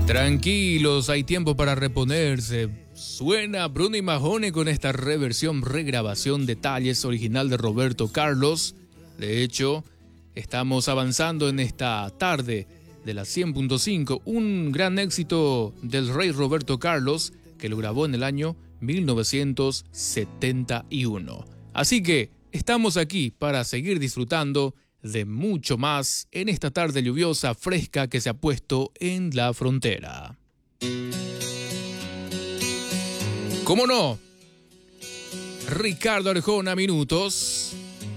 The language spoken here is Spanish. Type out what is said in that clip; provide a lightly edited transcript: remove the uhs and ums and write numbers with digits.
Tranquilos, hay tiempo para reponerse. Suena Bruno y Mahone con esta reversión, regrabación, detalles original de Roberto Carlos. De hecho, estamos avanzando en esta tarde de la 100.5, un gran éxito del rey Roberto Carlos que lo grabó en el año 1971. Así que estamos aquí para seguir disfrutando de mucho más en esta tarde lluviosa, fresca que se ha puesto en la frontera. ¿Cómo no? Ricardo Arjona, Minutos.